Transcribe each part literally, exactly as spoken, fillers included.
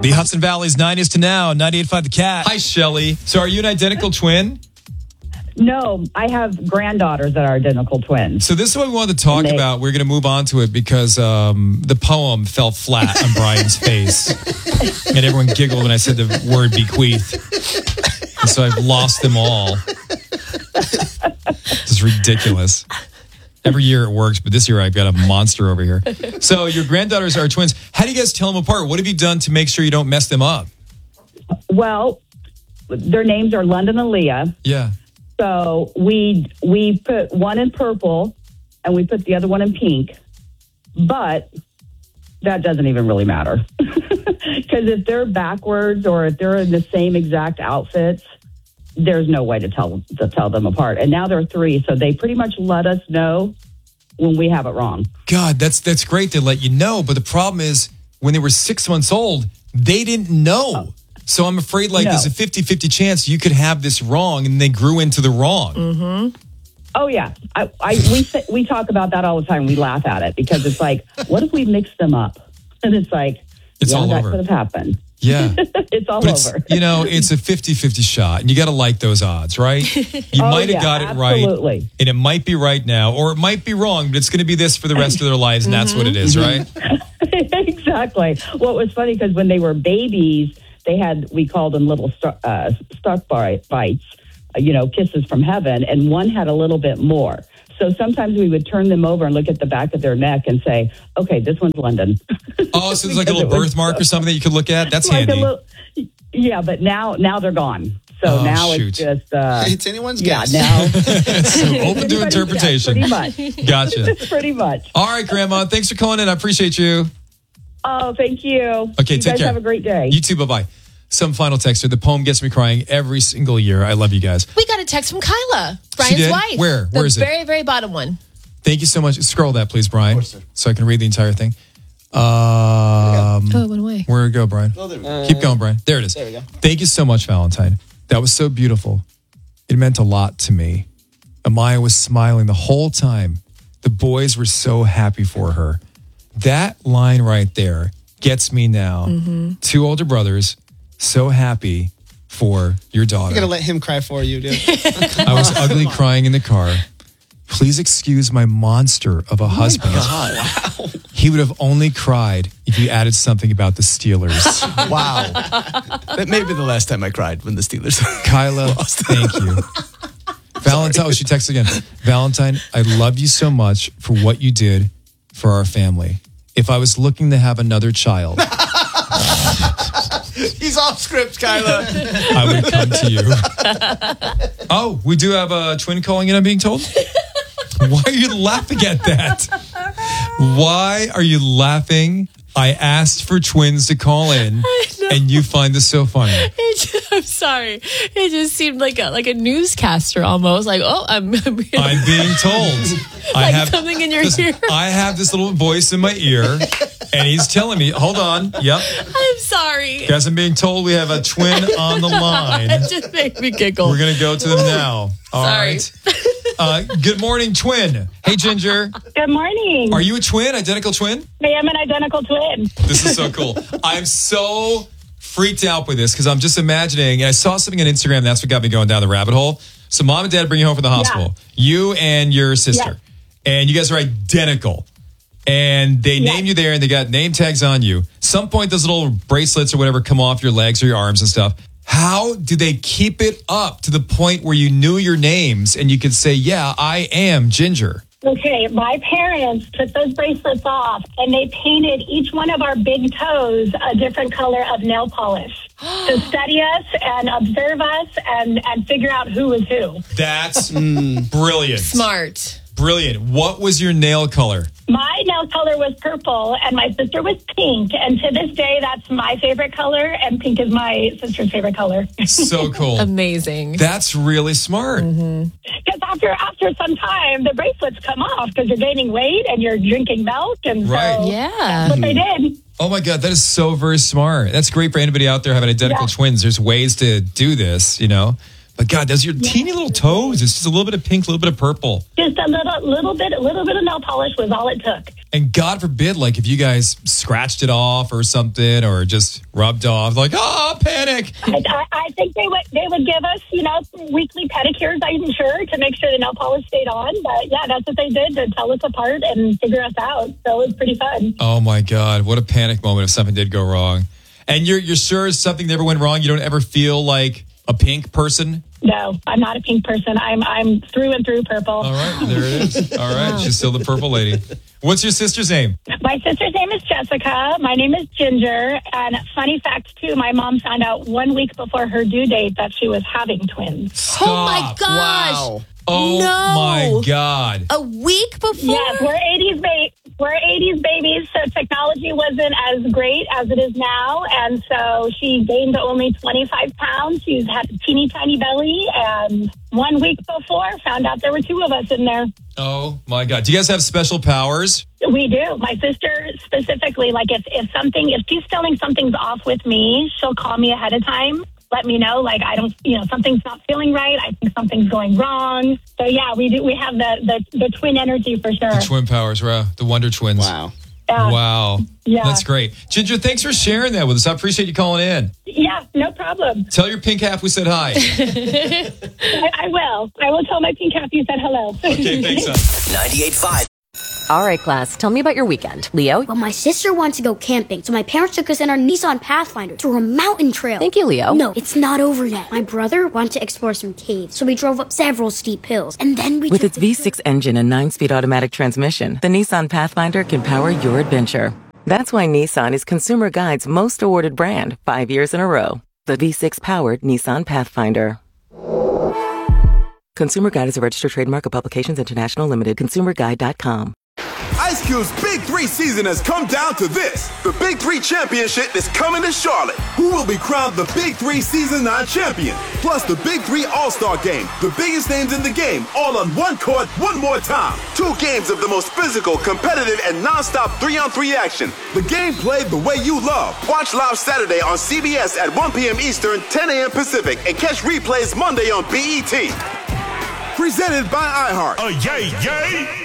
The Hudson Valley's nineties to now, ninety-eight point five The Cat. Hi, Shelly. So are you an identical twin? No, I have granddaughters that are identical twins. So this is what we wanted to talk They- about. We're going to move on to it because um, the poem fell flat on Brian's face. And everyone giggled when I said the word bequeath. And so I've lost them all. This is ridiculous. Every year it works, but this year I've got a monster over here. So your granddaughters are twins. How do you guys tell them apart? What have you done to make sure you don't mess them up? Well, their names are London and Leah. Yeah. So we we put one in purple and we put the other one in pink. But that doesn't even really matter. Because if they're backwards or if they're in the same exact outfits, there's no way to tell to tell them apart. And now they're three, so they pretty much let us know when we have it wrong. God, that's that's great. They let you know. But the problem is when they were six months old, they didn't know. Oh. So I'm afraid like No. there's a fifty-fifty chance you could have this wrong and they grew into the wrong. Mm-hmm. Oh, yeah. I, I we say- we talk about that all the time. We laugh at it because it's like, what if we mixed them up? And it's like, It's yeah, all that over. could have happened. Yeah. It's all But it's, over. you know, it's a fifty-fifty shot, and you got to like those odds, right? You Oh, might have yeah, got it right, absolutely. and it might be right now, or it might be wrong, but it's going to be this for the rest of their lives, and that's what it is, right? Exactly. Well, it was funny because when they were babies, they had, we called them little star, uh, stuck bites, uh, you know, kisses from heaven, and one had a little bit more. So sometimes we would turn them over and look at the back of their neck and say, okay, this one's London. Oh, so there's like a Because little it was birthmark or something that you could look at? That's like a handy. little, yeah, but now now they're gone. So Oh, now shoot. it's just... Uh, It's anyone's yeah, guess. now... So open to Anybody's guess, interpretation. Pretty much. Gotcha. Pretty much. All right, Grandma, thanks for calling in. I appreciate you. Oh, thank you. Okay, you take guys care. have a great day. You too, bye-bye. Some final texter. The poem gets me crying every single year. I love you guys. We got a text from Kyla, Brian's did? wife. Where? The Where is it? very, very bottom one. Thank you so much. Scroll that, please, Brian, course, sir. so I can read the entire thing. Um, Oh, it went away. Where'd it go, Brian? Oh, there we go. Keep going, Brian. There it is. There we go. Thank you so much, Valentine. That was so beautiful. It meant a lot to me. Amaya was smiling the whole time. The boys were so happy for her. That line right there gets me now. Mm-hmm. Two older brothers, so happy for your daughter. I'm going to let him cry for you, dude. I was ugly crying in the car. Please excuse my monster of a husband. Wow. He would have only cried if you added something about the Steelers. Wow. That may be the last time I cried when the Steelers. Kyla, thank you. Valentine, oh, she texts again. Valentine, I love you so much for what you did for our family. If I was looking to have another child, He's off script, Kyla. I would come to you. Oh, we do have a twin calling in, I'm being told. Why are you laughing at that? Why are you laughing? I asked for twins to call in, and you find this so funny. It just, I'm sorry. It just seemed like a like a newscaster almost. Like, oh, I'm, I'm, I'm being told. I like have something in your this- ear. I have this little voice in my ear, and he's telling me, hold on. Yep. I'm sorry. Guys, I'm being told we have a twin on the line. It just made me giggle. We're going to go to them now. All Sorry. right. Uh, good morning, twin. Hey, Ginger. Good morning. Are you a twin? Identical twin? I am an identical twin. This is so cool. I'm so freaked out with this because I'm just imagining, and I saw something on Instagram. That's what got me going down the rabbit hole. So mom and dad bring you home from the hospital. You and your sister. And you guys are identical. And they Yeah. name you there and they got name tags on you. Some point those little bracelets or whatever come off your legs or your arms and stuff. How do they keep it up to the point where you knew your names and you could say, yeah, I am Ginger? Okay, my parents took those bracelets off and they painted each one of our big toes a different color of nail polish to study us and observe us and, and figure out who was who. That's brilliant. Smart. Brilliant. What was your nail color? My nail color was purple and my sister was pink. And to this day, that's my favorite color and pink is my sister's favorite color. So cool. Amazing. That's really smart. Because after after some time, the bracelets come off because you're gaining weight and you're drinking milk. And Right. so Yeah. that's what they did. Oh my God, that is so very smart. That's great for anybody out there having identical Yeah. twins. There's ways to do this, you know. But God, those are your teeny little toes. It's just a little bit of pink, a little bit of purple. Just a little, little bit, a little bit of nail polish was all it took. And God forbid, like if you guys scratched it off or something, or just rubbed off, like, oh, panic. I, I, I think they would they would give us, you know, weekly pedicures, I'm sure, to make sure the nail polish stayed on. But yeah, that's what they did to tell us apart and figure us out. So it was pretty fun. Oh my God, what a panic moment if something did go wrong. And you're you're sure something never went wrong? You don't ever feel like a pink person? No, I'm not a pink person. I'm I'm through and through purple. All right, there it is. All right, she's still the purple lady. What's your sister's name? My sister's name is Jessica. My name is Ginger. And funny fact, too, my mom found out one week before her due date that she was having twins. Stop. Oh my gosh. Wow. Oh No. my God. A week before? Yes, we're eighties ba- we're eighties babies, so technology wasn't as great as it is now. And so she gained only twenty-five pounds. She's had a teeny tiny belly. And one week before, found out there were two of us in there. Oh my God. Do you guys have special powers? We do. My sister specifically, like if, if something, if she's feeling something's off with me, she'll call me ahead of time. Let me know, like, I don't, you know, something's not feeling right. I think something's going wrong. So, yeah, we do. We have the, the, the twin energy for sure. The twin powers, wow. The Wonder Twins. Wow. Yeah. Wow. Yeah. That's great. Ginger, thanks for sharing that with us. I appreciate you calling in. Yeah, no problem. Tell your pink half we said hi. I, I will. I will tell my pink half you said hello. Okay, thanks, son. ninety-eight point five. All right, class, tell me about your weekend. Leo? Well, my sister wanted to go camping, so my parents took us in our Nissan Pathfinder to a mountain trail. Thank you, Leo. No, it's not over yet. My brother wanted to explore some caves, so we drove up several steep hills, and then we With took its the V six engine and nine-speed automatic transmission, the Nissan Pathfinder can power your adventure. That's why Nissan is Consumer Guide's most awarded brand, five years in a row. The V six-powered Nissan Pathfinder. Consumer Guide is a registered trademark of Publications International Limited. consumer guide dot com. Ice Cube's Big Three season has come down to this. The Big Three Championship is coming to Charlotte. Who will be crowned the Big Three Season nine champion? Plus the Big Three All-Star Game. The biggest names in the game, all on one court, one more time. Two games of the most physical, competitive, and non-stop three-on-three action. The game played the way you love. Watch live Saturday on C B S at one p.m. Eastern, ten a.m. Pacific, and catch replays Monday on B E T. Presented by iHeart. Oh, yay, yay!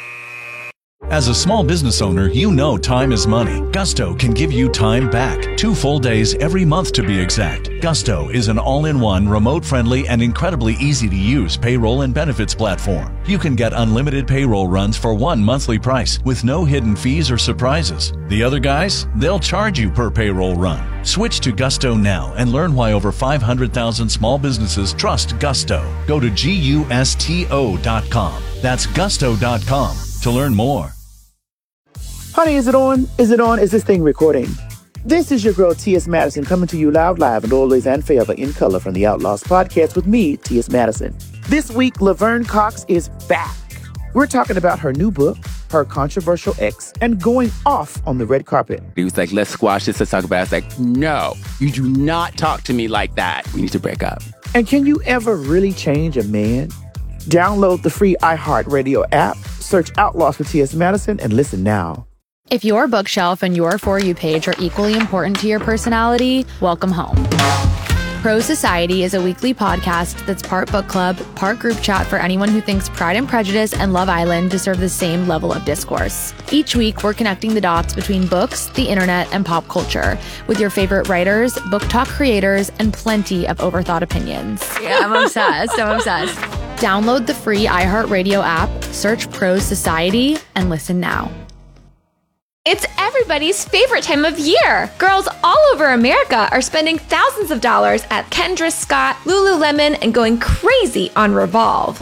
As a small business owner, you know time is money. Gusto can give you time back. Two full days every month to be exact. Gusto is an all-in-one, remote-friendly, and incredibly easy-to-use payroll and benefits platform. You can get unlimited payroll runs for one monthly price with no hidden fees or surprises. The other guys, they'll charge you per payroll run. Switch to Gusto now and learn why over five hundred thousand small businesses trust Gusto. Go to gusto dot com. That's gusto dot com to learn more. Honey, is it on? Is it on? Is this thing recording? This is your girl, T S. Madison, coming to you loud, live, and always and forever in color from the Outlaws podcast with me, T S. Madison. This week, Laverne Cox is back. We're talking about her new book, her controversial ex, and going off on the red carpet. He was like, let's squash this, let's talk about it. I was like, no, you do not talk to me like that. We need to break up. And can you ever really change a man? Download the free iHeartRadio app, search Outlaws for T S. Madison, and listen now. If your bookshelf and your For You page are equally important to your personality, welcome home. Pro Society is a weekly podcast that's part book club, part group chat for anyone who thinks Pride and Prejudice and Love Island deserve the same level of discourse. Each week, we're connecting the dots between books, the internet, and pop culture with your favorite writers, book talk creators, and plenty of overthought opinions. Yeah, I'm obsessed. I'm obsessed. Download the free iHeartRadio app, search Pro Society, and listen now. It's everybody's favorite time of year. Girls all over America are spending thousands of dollars at Kendra Scott, Lululemon, and going crazy on Revolve.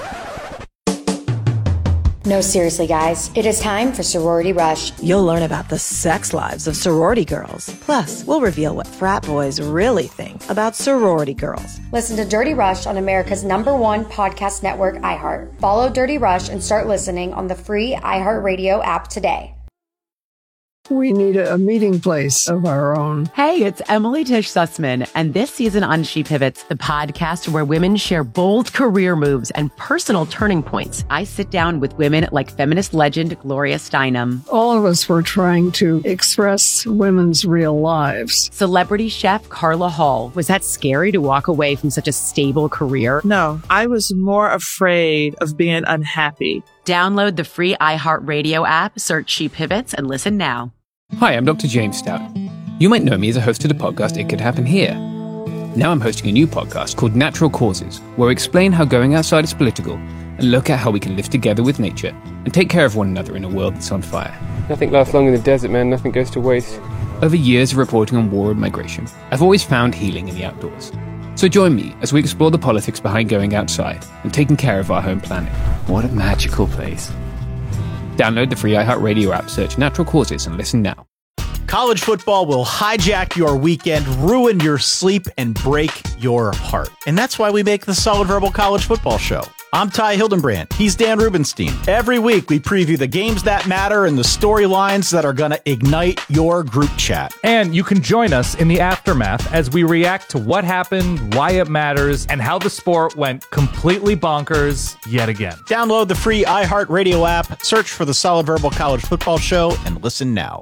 No, seriously, guys. It is time for Sorority Rush. You'll learn about the sex lives of sorority girls. Plus, we'll reveal what frat boys really think about sorority girls. Listen to Dirty Rush on America's number one podcast network, iHeart. Follow Dirty Rush and start listening on the free iHeartRadio app today. We need a meeting place of our own. Hey, it's Emily Tish Sussman, and this season on She Pivots, the podcast where women share bold career moves and personal turning points. I sit down with women like feminist legend Gloria Steinem. All of us were trying to express women's real lives. Celebrity chef Carla Hall. Was that scary to walk away from such a stable career? No, I was more afraid of being unhappy. Download the free iHeartRadio app, search She Pivots, and listen now. Hi, I'm Doctor James Stout. You might know me as a host of the podcast It Could Happen Here. Now I'm hosting a new podcast called Natural Causes, where we explain how going outside is political and look at how we can live together with nature and take care of one another in a world that's on fire. Nothing lasts long in the desert, man. Nothing goes to waste. Over years of reporting on war and migration, I've always found healing in the outdoors. So join me as we explore the politics behind going outside and taking care of our home planet. What a magical place. Download the free iHeartRadio app, search Natural Causes, and listen now. College football will hijack your weekend, ruin your sleep, and break your heart. And that's why we make the Solid Verbal College Football Show. I'm Ty Hildenbrand. He's Dan Rubenstein. Every week, we preview the games that matter and the storylines that are going to ignite your group chat. And you can join us in the aftermath as we react to what happened, why it matters, and how the sport went completely bonkers yet again. Download the free iHeartRadio app, search for the Solid Verbal College Football Show, and listen now.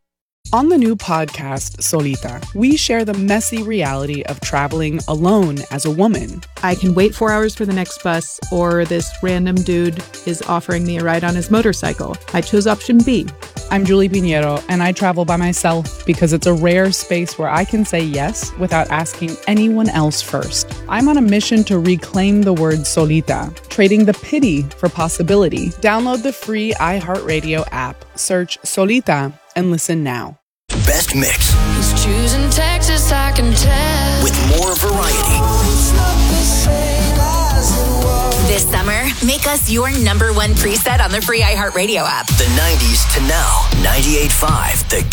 On the new podcast, Solita, we share the messy reality of traveling alone as a woman. I can wait four hours for the next bus, or this random dude is offering me a ride on his motorcycle. I chose option B. I'm Julie Pinheiro, and I travel by myself because it's a rare space where I can say yes without asking anyone else first. I'm on a mission to reclaim the word solita, trading the pity for possibility. Download the free iHeartRadio app, search Solita, and listen now. Best mix. He's choosing Texas, I can tell. With more variety. This summer, make us your number one preset on the free iHeartRadio app. The nineties to now. ninety-eight point five The